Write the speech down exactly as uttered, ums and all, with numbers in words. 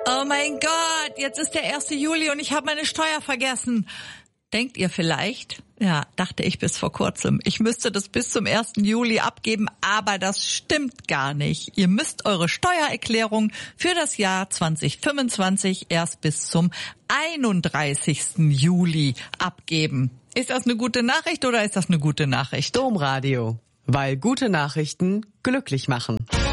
Oh mein Gott, jetzt ist der erste Juli und ich habe meine Steuer vergessen. Denkt ihr vielleicht? Ja, dachte ich bis vor kurzem. Ich müsste das bis zum ersten Juli abgeben, aber das stimmt gar nicht. Ihr müsst eure Steuererklärung für das Jahr zwanzig fünfundzwanzig erst bis zum einunddreißigsten Juli abgeben. Ist das eine gute Nachricht oder ist das eine gute Nachricht? Domradio, weil gute Nachrichten glücklich machen.